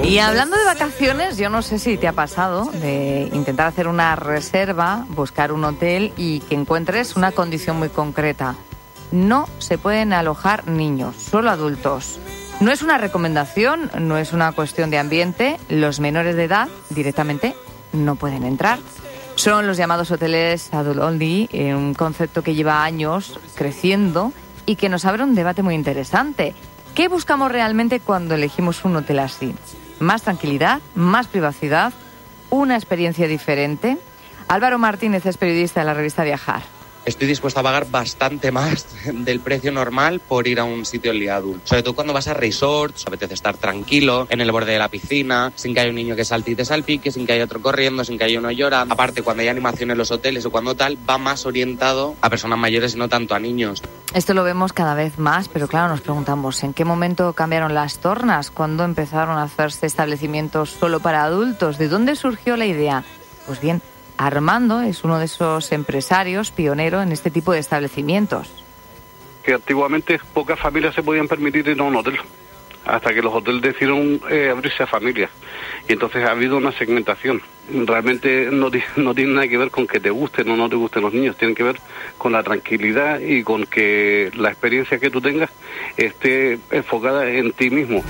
Y hablando de vacaciones, yo no sé si te ha pasado de intentar hacer una reserva, buscar un hotel y que encuentres una condición muy concreta. No se pueden alojar niños, solo adultos. No es una recomendación, no es una cuestión de ambiente. Los menores de edad directamente no pueden entrar. Son los llamados hoteles adult only, un concepto que lleva años creciendo y que nos abre un debate muy interesante. ¿Qué buscamos realmente cuando elegimos un hotel así? ¿Más tranquilidad? ¿Más privacidad? ¿Una experiencia diferente? Álvaro Martínez es periodista de la revista Viajar. Estoy dispuesto a pagar bastante más del precio normal por ir a un sitio only adult. Sobre todo cuando vas a resorts, apetece estar tranquilo, en el borde de la piscina, sin que haya un niño que salte y te salpique, sin que haya otro corriendo, sin que haya uno llorando. Aparte, cuando hay animación en los hoteles o cuando tal, va más orientado a personas mayores y no tanto a niños. Esto lo vemos cada vez más, pero claro, nos preguntamos, ¿en qué momento cambiaron las tornas? ¿Cuándo empezaron a hacerse establecimientos solo para adultos? ¿De dónde surgió la idea? Pues bien, Armando es uno de esos empresarios pionero en este tipo de establecimientos. Que antiguamente pocas familias se podían permitir ir a un hotel, hasta que los hoteles decidieron abrirse a familias. Y entonces ha habido una segmentación. Realmente no tiene nada que ver con que te gusten o no te gusten los niños, tiene que ver con la tranquilidad y con que la experiencia que tú tengas esté enfocada en ti mismo.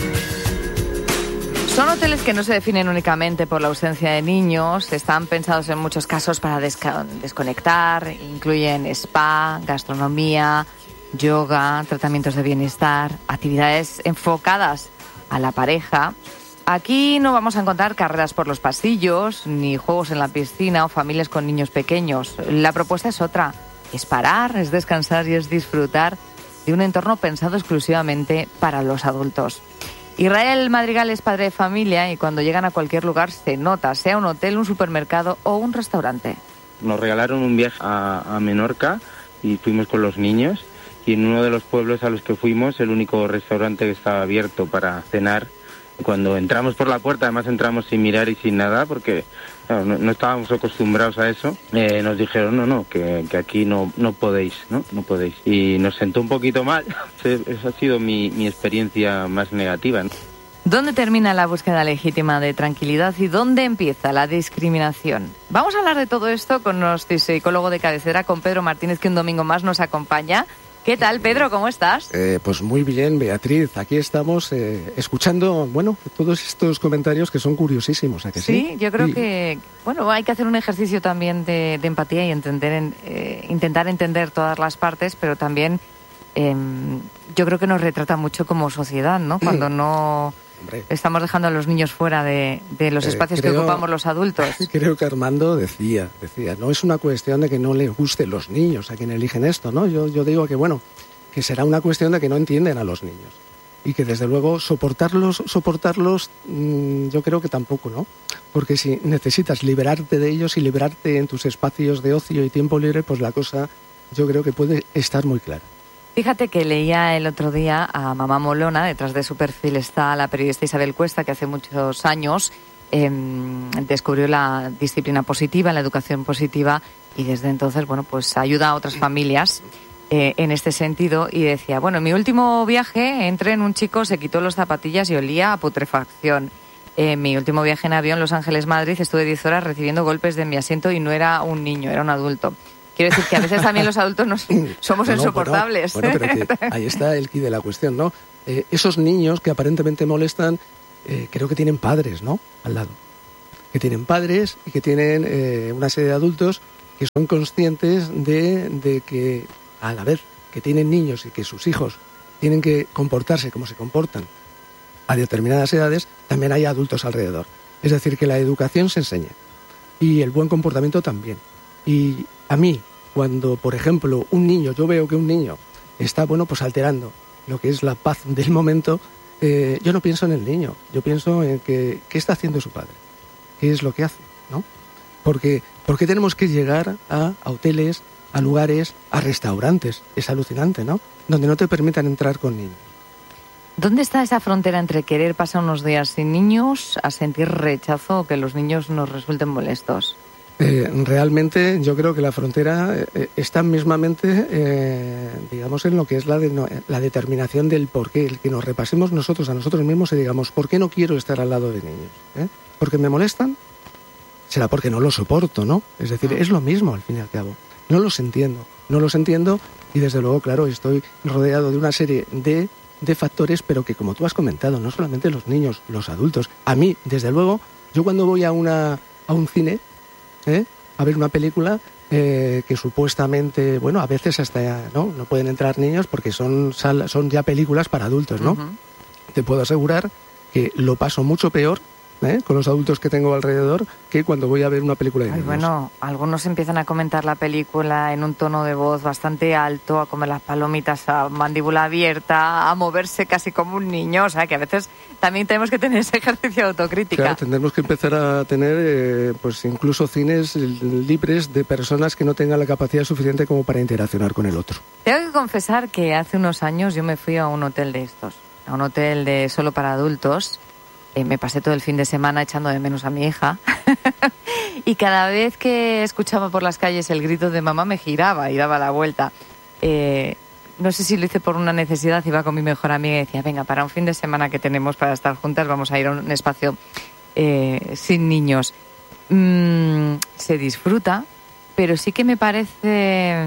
Son hoteles que no se definen únicamente por la ausencia de niños, están pensados en muchos casos para desconectar, incluyen spa, gastronomía, yoga, tratamientos de bienestar, actividades enfocadas a la pareja. Aquí no vamos a encontrar carreras por los pasillos, ni juegos en la piscina o familias con niños pequeños. La propuesta es otra, es parar, es descansar y es disfrutar de un entorno pensado exclusivamente para los adultos. Israel Madrigal es padre de familia y cuando llegan a cualquier lugar se nota, sea un hotel, un supermercado o un restaurante. Nos regalaron un viaje a Menorca y fuimos con los niños y en uno de los pueblos a los que fuimos, el único restaurante que estaba abierto para cenar. Cuando entramos por la puerta, además entramos sin mirar y sin nada porque claro, no estábamos acostumbrados a eso, nos dijeron que aquí no podéis, no podéis. Y nos sentó un poquito mal, esa ha sido mi experiencia más negativa, ¿no? ¿Dónde termina la búsqueda legítima de tranquilidad y dónde empieza la discriminación? Vamos a hablar de todo esto con nuestro psicólogo de cabecera, con Pedro Martínez, que un domingo más nos acompaña. ¿Qué tal, Pedro? ¿Cómo estás? Pues muy bien, Beatriz. Aquí estamos escuchando, todos estos comentarios que son curiosísimos, ¿a que sí? Sí, yo creo que, hay que hacer un ejercicio también de empatía y intentar entender todas las partes, pero también yo creo que nos retrata mucho como sociedad, ¿no? Cuando no estamos dejando a los niños fuera de los espacios que ocupamos los adultos. Creo que Armando decía, no es una cuestión de que no les gusten los niños a quien eligen esto, ¿no? Yo digo que será una cuestión de que no entienden a los niños y que desde luego soportarlos, yo creo que tampoco, ¿no? Porque si necesitas liberarte de ellos y liberarte en tus espacios de ocio y tiempo libre, pues la cosa yo creo que puede estar muy clara. Fíjate que leía el otro día a Mamá Molona, detrás de su perfil está la periodista Isabel Cuesta, que hace muchos años descubrió la disciplina positiva, la educación positiva, y desde entonces, ayuda a otras familias en este sentido. Y decía, en mi último viaje entré en un chico, se quitó las zapatillas y olía a putrefacción. En mi último viaje en avión, Los Ángeles-Madrid, estuve 10 horas recibiendo golpes de mi asiento y no era un niño, era un adulto. Quiero decir que a veces también los adultos somos insoportables. Pero que ahí está el quid de la cuestión, ¿no? Esos niños que aparentemente molestan, creo que tienen padres, ¿no? Al lado. Que tienen padres y que tienen una serie de adultos que son conscientes de que, a la vez que tienen niños y que sus hijos tienen que comportarse como se comportan a determinadas edades, también hay adultos alrededor. Es decir, que la educación se enseña. Y el buen comportamiento también. Y a mí, cuando, por ejemplo, yo veo que un niño está, alterando lo que es la paz del momento, yo no pienso en el niño, yo pienso en qué está haciendo su padre, qué es lo que hace, ¿no? ¿Por qué tenemos que llegar a hoteles, a lugares, a restaurantes? Es alucinante, ¿no? Donde no te permitan entrar con niños. ¿Dónde está esa frontera entre querer pasar unos días sin niños a sentir rechazo o que los niños nos resulten molestos? Realmente yo creo que la frontera está mismamente, digamos, en lo que es la determinación del por qué, el que nos repasemos nosotros a nosotros mismos y digamos, ¿por qué no quiero estar al lado de niños? ¿Porque me molestan? Será porque no lo soporto, ¿no? Es decir, es lo mismo al fin y al cabo. No los entiendo y desde luego, claro, estoy rodeado de una serie de factores, pero que como tú has comentado, no solamente los niños, los adultos. A mí, desde luego, yo cuando voy a un cine, a ver una película que supuestamente, bueno, a veces hasta no pueden entrar niños porque son ya películas para adultos, ¿no? Uh-huh. Te puedo asegurar que lo paso mucho peor con los adultos que tengo alrededor que cuando voy a ver una película de niños. Bueno, algunos empiezan a comentar la película en un tono de voz bastante alto, a comer las palomitas a mandíbula abierta, a moverse casi como un niño, o sea que a veces también tenemos que tener ese ejercicio de autocrítica. Claro, tendremos que empezar a tener pues incluso cines libres de personas que no tengan la capacidad suficiente como para interaccionar con el otro. Tengo que confesar que hace unos años yo me fui a un hotel de estos, a un hotel de solo para adultos. Me pasé todo el fin de semana echando de menos a mi hija y cada vez que escuchaba por las calles el grito de mamá me giraba y daba la vuelta. No sé si lo hice por una necesidad, iba con mi mejor amiga y decía, venga, para un fin de semana que tenemos para estar juntas vamos a ir a un espacio sin niños. Se disfruta, pero sí que me parece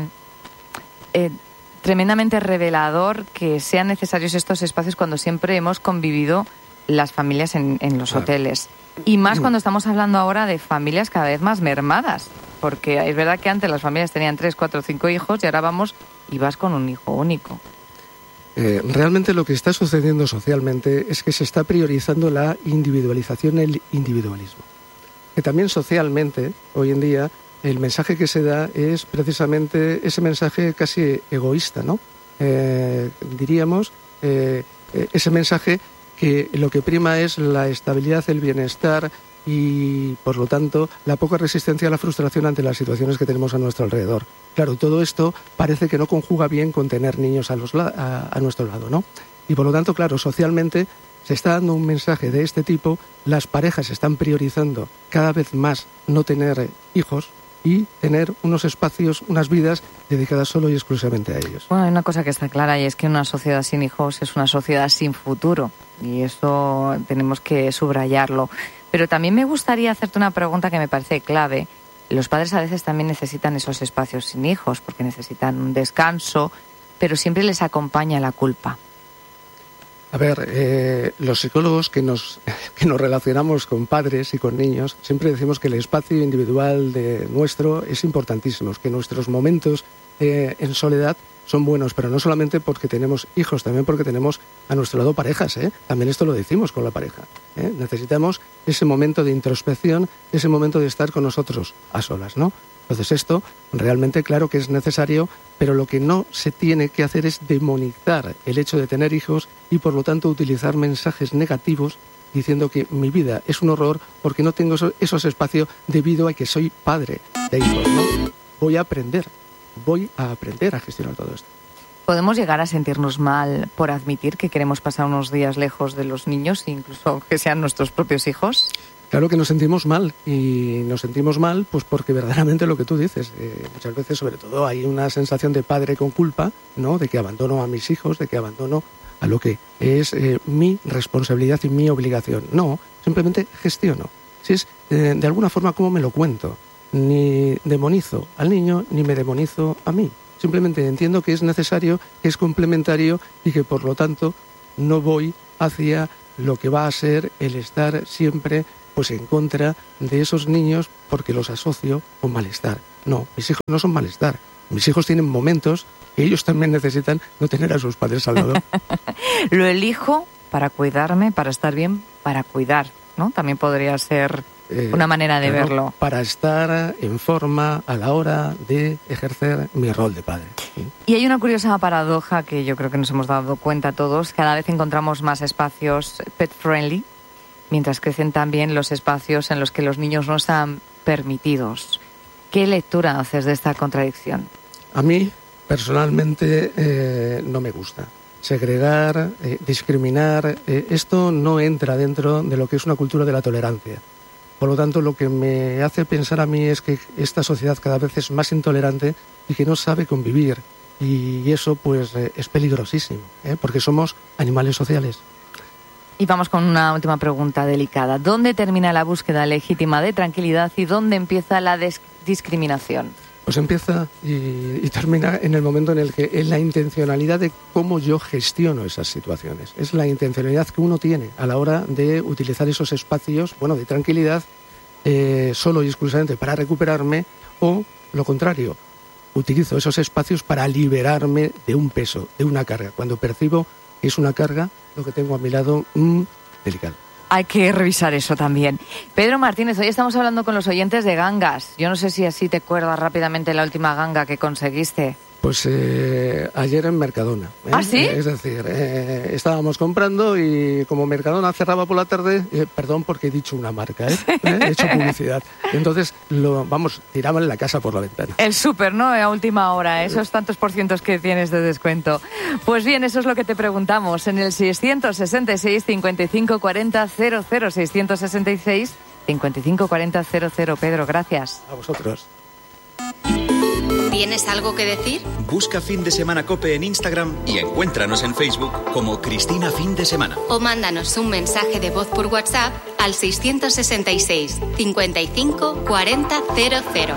tremendamente revelador que sean necesarios estos espacios cuando siempre hemos convivido las familias en los hoteles. Y más cuando estamos hablando ahora de familias cada vez más mermadas. Porque es verdad que antes las familias tenían 3, 4, 5 hijos y ahora vas con un hijo único. Realmente lo que está sucediendo socialmente es que se está priorizando la individualización, el individualismo. Que también socialmente, hoy en día, el mensaje que se da es precisamente ese mensaje casi egoísta, ¿no? Diríamos, ese mensaje que lo que prima es la estabilidad, el bienestar y, por lo tanto, la poca resistencia a la frustración ante las situaciones que tenemos a nuestro alrededor. Claro, todo esto parece que no conjuga bien con tener niños a nuestro lado, ¿no? Y, por lo tanto, claro, socialmente se está dando un mensaje de este tipo, las parejas están priorizando cada vez más no tener hijos y tener unos espacios, unas vidas dedicadas solo y exclusivamente a ellos. Bueno, hay una cosa que está clara y es que una sociedad sin hijos es una sociedad sin futuro y eso tenemos que subrayarlo. Pero también me gustaría hacerte una pregunta que me parece clave. Los padres a veces también necesitan esos espacios sin hijos porque necesitan un descanso, pero siempre les acompaña la culpa. A ver, los psicólogos que nos relacionamos con padres y con niños siempre decimos que el espacio individual nuestro es importantísimo, que nuestros momentos en soledad son buenos, pero no solamente porque tenemos hijos, también porque tenemos a nuestro lado parejas, También esto lo decimos con la pareja, Necesitamos ese momento de introspección, ese momento de estar con nosotros a solas, ¿no? Entonces esto realmente claro que es necesario, pero lo que no se tiene que hacer es demonizar el hecho de tener hijos y por lo tanto utilizar mensajes negativos diciendo que mi vida es un horror porque no tengo esos espacios debido a que soy padre de hijos, ¿no? Voy a aprender a gestionar todo esto. ¿Podemos llegar a sentirnos mal por admitir que queremos pasar unos días lejos de los niños, incluso que sean nuestros propios hijos? Claro que nos sentimos mal y nos sentimos mal pues porque verdaderamente lo que tú dices, muchas veces sobre todo hay una sensación de padre con culpa, ¿no? De que abandono a mis hijos, de que abandono a lo que es mi responsabilidad y mi obligación. No, simplemente gestiono. Si es de alguna forma como me lo cuento, ni demonizo al niño ni me demonizo a mí. Simplemente entiendo que es necesario, que es complementario y que por lo tanto no voy hacia lo que va a ser el estar siempre pues en contra de esos niños porque los asocio con malestar. No, mis hijos no son malestar. Mis hijos tienen momentos que ellos también necesitan no tener a sus padres al lado. Lo elijo para cuidarme, para estar bien, para cuidar, ¿no? También podría ser una manera de verlo. Para estar en forma a la hora de ejercer mi rol de padre. ¿Sí? Y hay una curiosa paradoja que yo creo que nos hemos dado cuenta todos. Cada vez encontramos más espacios pet-friendly, mientras crecen también los espacios en los que los niños no están permitidos. ¿Qué lectura haces de esta contradicción? A mí, personalmente, no me gusta. Segregar, discriminar, esto no entra dentro de lo que es una cultura de la tolerancia. Por lo tanto, lo que me hace pensar a mí es que esta sociedad cada vez es más intolerante y que no sabe convivir. Y eso pues es peligrosísimo, porque somos animales sociales. Y vamos con una última pregunta delicada. ¿Dónde termina la búsqueda legítima de tranquilidad y dónde empieza la discriminación? Pues empieza y termina en el momento en el que es la intencionalidad de cómo yo gestiono esas situaciones. Es la intencionalidad que uno tiene a la hora de utilizar esos espacios, de tranquilidad, solo y exclusivamente para recuperarme, o lo contrario, utilizo esos espacios para liberarme de un peso, de una carga. Cuando percibo que es una carga, lo que tengo a mi lado, delicado. Hay que revisar eso también. Pedro Martínez, hoy estamos hablando con los oyentes de gangas. Yo no sé si así te acuerdas rápidamente la última ganga que conseguiste. Pues ayer en Mercadona. ¿Ah, sí? Es decir, estábamos comprando y como Mercadona cerraba por la tarde, perdón porque he dicho una marca, he hecho publicidad. Entonces, tiraban la casa por la ventana. El súper, ¿no? A última hora, esos tantos % que tienes de descuento. Pues bien, eso es lo que te preguntamos en el 666 55 40 00, 666 55 40 00. Pedro, gracias. A vosotros. ¿Tienes algo que decir? Busca Fin de Semana COPE en Instagram y encuéntranos en Facebook como Cristina Fin de Semana. O mándanos un mensaje de voz por WhatsApp al 666 55 40 00.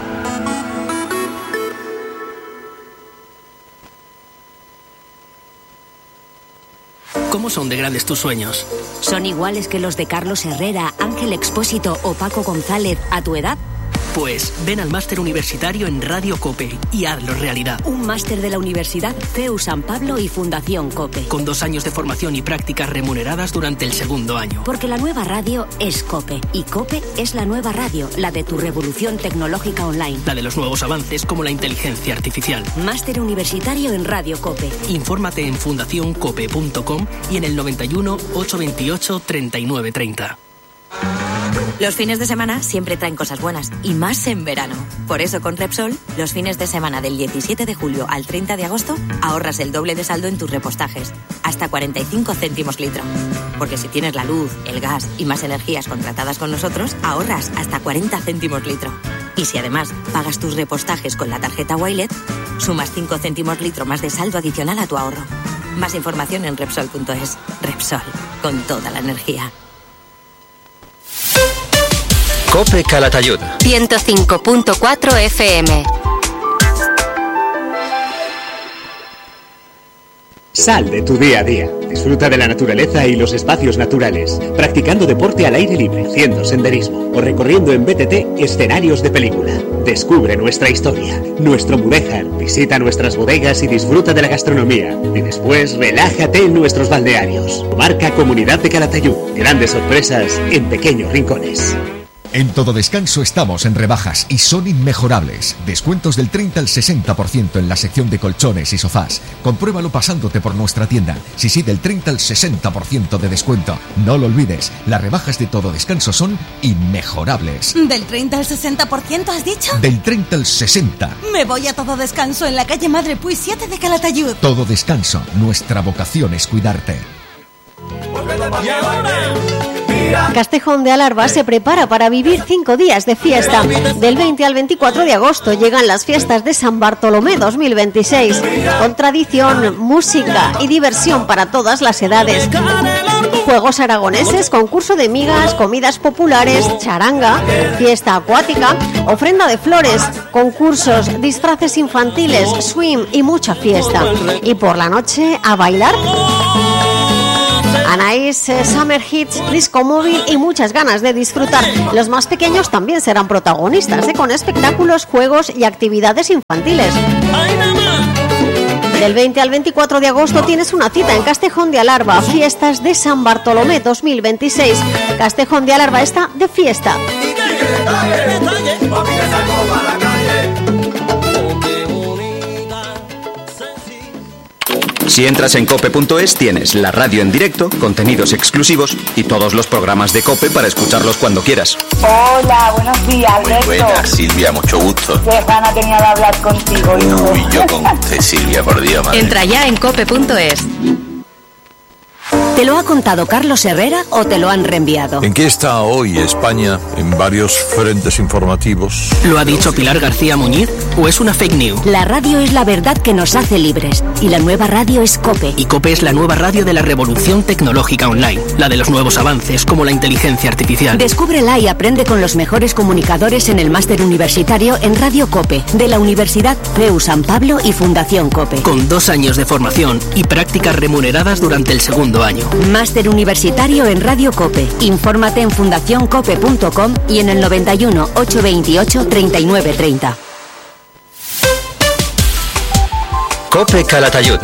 ¿Cómo son de grandes tus sueños? ¿Son iguales que los de Carlos Herrera, Ángel Expósito o Paco González a tu edad? Pues ven al máster universitario en Radio COPE y hazlo realidad. Un máster de la Universidad CEU San Pablo y Fundación COPE. Con 2 años de formación y prácticas remuneradas durante el 2º año. Porque la nueva radio es COPE. Y COPE es la nueva radio, la de tu revolución tecnológica online. La de los nuevos avances como la inteligencia artificial. Máster universitario en Radio COPE. Infórmate en fundacioncope.com y en el 91 828 3930. Los fines de semana siempre traen cosas buenas, y más en verano. Por eso con Repsol, los fines de semana del 17 de julio al 30 de agosto, ahorras el doble de saldo en tus repostajes, hasta 45 céntimos litro. Porque si tienes la luz, el gas y más energías contratadas con nosotros, ahorras hasta 40 céntimos litro. Y si además pagas tus repostajes con la tarjeta Wilet, sumas 5 céntimos litro más de saldo adicional a tu ahorro. Más información en Repsol.es. Repsol, con toda la energía. COPE Calatayud 105.4 FM. Sal de tu día a día. Disfruta de la naturaleza y los espacios naturales, practicando deporte al aire libre, haciendo senderismo o recorriendo en BTT escenarios de película. Descubre nuestra historia, nuestro mudéjar, visita nuestras bodegas y disfruta de la gastronomía. Y después relájate en nuestros balnearios. Marca Comunidad de Calatayud. Grandes sorpresas en pequeños rincones. En Todo Descanso estamos en rebajas y son inmejorables. Descuentos del 30 al 60% en la sección de colchones y sofás. Compruébalo pasándote por nuestra tienda. Sí, del 30 al 60% de descuento. No lo olvides, las rebajas de Todo Descanso son inmejorables. ¿Del 30 al 60% has dicho? Del 30 al 60%. Me voy a Todo Descanso en la calle Madre Puy 7 de Calatayud. Todo Descanso, nuestra vocación es cuidarte. Castejón de Alarba se prepara para vivir 5 días de fiesta. Del 20 al 24 de agosto llegan las fiestas de San Bartolomé 2026, con tradición, música y diversión para todas las edades. Juegos aragoneses, concurso de migas, comidas populares, charanga, fiesta acuática, ofrenda de flores, concursos, disfraces infantiles, swing y mucha fiesta. Y por la noche, a bailar. Anaís, Summer Hits, disco móvil y muchas ganas de disfrutar. Los más pequeños también serán protagonistas, con espectáculos, juegos y actividades infantiles. Del 20 al 24 de agosto tienes una cita en Castejón de Alarba, fiestas de San Bartolomé 2026. Castejón de Alarba está de fiesta. Si entras en cope.es tienes la radio en directo, contenidos exclusivos y todos los programas de COPE para escucharlos cuando quieras. Hola, buenos días, Alberto. Muy buenas, Silvia, mucho gusto. Qué gana tenía de hablar contigo, hijo. Uy, yo con usted, Silvia, por Dios, madre. Entra ya en cope.es. ¿Te lo ha contado Carlos Herrera o te lo han reenviado? ¿En qué está hoy España en varios frentes informativos? ¿Lo ha dicho Pilar García Muñiz o es una fake news? La radio es la verdad que nos hace libres y la nueva radio es COPE. Y COPE es la nueva radio de la revolución tecnológica online, la de los nuevos avances como la inteligencia artificial. Descúbrela y aprende con los mejores comunicadores en el máster universitario en Radio COPE de la Universidad CEU San Pablo y Fundación COPE. Con 2 años de formación y prácticas remuneradas durante el segundo año. Máster universitario en Radio COPE. Infórmate en fundacioncope.com y en el 91 828 3930. COPE Calatayud.